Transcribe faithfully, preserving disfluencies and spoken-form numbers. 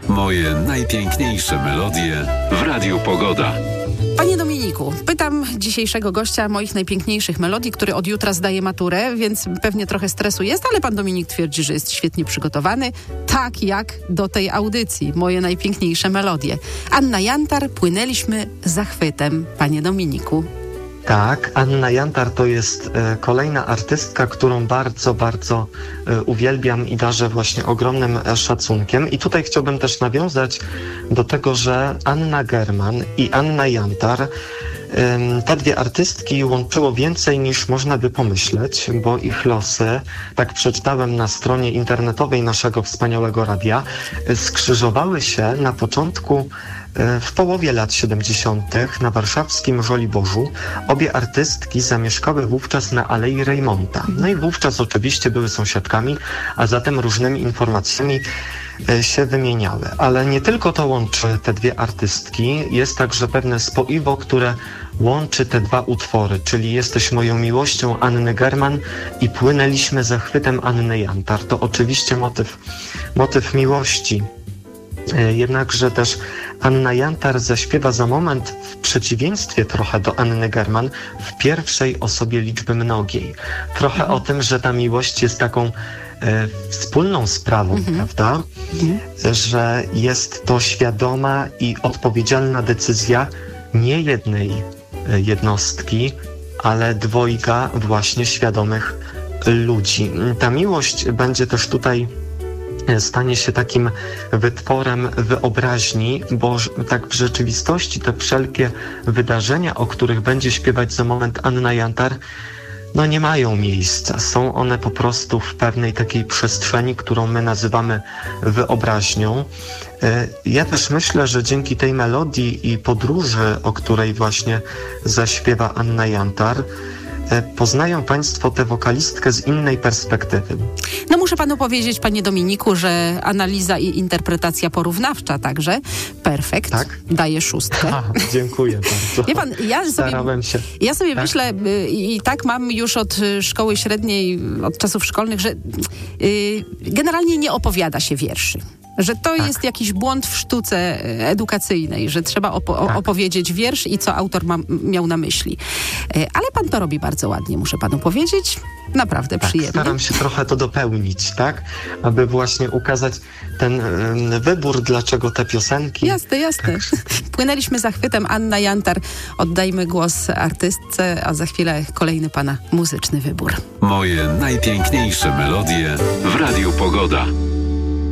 Moje najpiękniejsze melodie w Radiu Pogoda. Panie Dominiku, pytam dzisiejszego gościa moich najpiękniejszych melodii, który od jutra zdaje maturę, więc pewnie trochę stresu jest, ale pan Dominik twierdzi, że jest świetnie przygotowany, tak jak do tej audycji. Moje najpiękniejsze melodie. Anna Jantar, Płynęliśmy zachwytem. Panie Dominiku. Tak, Anna Jantar to jest e, kolejna artystka, którą bardzo, bardzo e, uwielbiam i darzę właśnie ogromnym e, szacunkiem. I tutaj chciałbym też nawiązać do tego, że Anna German i Anna Jantar, e, te dwie artystki łączyło więcej niż można by pomyśleć, bo ich losy, tak przeczytałem na stronie internetowej naszego wspaniałego radia, e, skrzyżowały się na początku w połowie lat siedemdziesiątych na warszawskim Żoliborzu. Obie artystki zamieszkały wówczas na Alei Reymonta. No i wówczas oczywiście były sąsiadkami, a zatem różnymi informacjami się wymieniały. Ale nie tylko to łączy te dwie artystki, jest także pewne spoiwo, które łączy te dwa utwory, czyli Jesteś moją miłością Anny German i Płynęliśmy zachwytem Anny Jantar. To oczywiście motyw, motyw miłości. Jednakże też Anna Jantar zaśpiewa za moment, w przeciwieństwie trochę do Anny German, w pierwszej osobie liczby mnogiej. Trochę mhm. o tym, że ta miłość jest taką e, wspólną sprawą, mhm. prawda? Mhm. Że jest to świadoma i odpowiedzialna decyzja nie jednej e, jednostki, ale dwojga właśnie świadomych ludzi. Ta miłość będzie też tutaj stanie się takim wytworem wyobraźni, bo tak w rzeczywistości te wszelkie wydarzenia, o których będzie śpiewać za moment Anna Jantar, no nie mają miejsca. Są one po prostu w pewnej takiej przestrzeni, którą my nazywamy wyobraźnią. Ja też myślę, że dzięki tej melodii i podróży, o której właśnie zaśpiewa Anna Jantar, poznają Państwo tę wokalistkę z innej perspektywy. No muszę Panu powiedzieć, Panie Dominiku, że analiza i interpretacja porównawcza także perfekt. Tak? Daje szóstkę. A, dziękuję bardzo. Wie Pan, ja Starałem sobie, się. Ja sobie tak? myślę i tak mam już od szkoły średniej, od czasów szkolnych, że yy, generalnie nie opowiada się wierszy. Że to tak. jest jakiś błąd w sztuce edukacyjnej, że trzeba opo- tak. opowiedzieć wiersz i co autor ma, miał na myśli. Ale pan to robi bardzo ładnie, muszę panu powiedzieć. Naprawdę tak, przyjemnie. Staram się trochę to dopełnić, tak? Aby właśnie ukazać ten um, wybór, dlaczego te piosenki. Jasne, jasne. Tak. Płynęliśmy zachwytem. Anna Jantar. Oddajmy głos artystce, a za chwilę kolejny pana muzyczny wybór. Moje najpiękniejsze melodie w Radiu Pogoda.